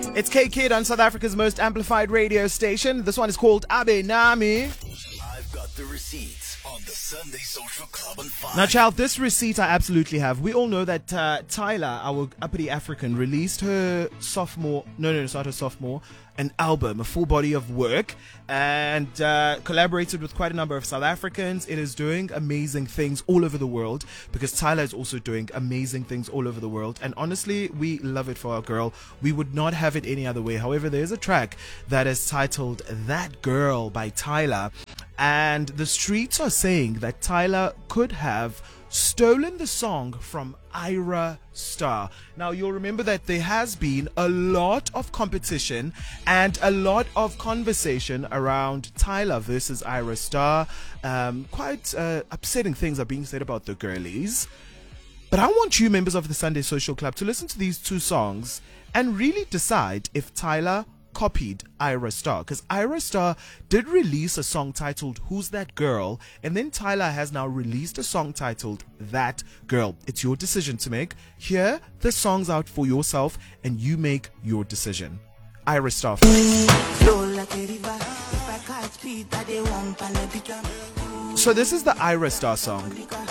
It's K Kid on South Africa's most amplified radio station. This one is called Abe Nami. I've got the receipts on the Sunday Social Club on 5. Now, child, this receipt I absolutely have. We all know that Tyla, our uppity African, released her sophomore, no, it's not her sophomore, an album, a full body of work, and collaborated with quite a number of South Africans. It is doing amazing things all over the world because Tyla is also doing amazing things all over the world. And honestly, we love it for our girl. We would not have it any other way. However, there's a track that is titled That Girl by Tyla. And the streets are saying that Tyla could have stolen the song from Ayra Starr. Now, you'll remember that there has been a lot of competition and a lot of conversation around Tyla versus Ayra Starr. Quite upsetting things are being said about the girlies. But I want you, members of the Sunday Social Club, to listen to these two songs and really decide if Tyla copied Ayra Starr, because Ayra Starr did release a song titled Who's That Girl, and then Tyla has now released a song titled That Girl. It's your decision to make. Hear the songs out for yourself and you make your decision. Ayra Starr. So this is the Ayra Starr song.